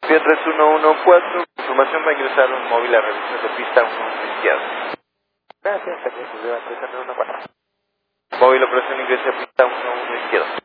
Viernes 114, información va a ingresar un móvil a revisión de pista 1 izquierda. Gracias, pendientes de la 314. Móvil operación ingresa a pista 1 izquierda.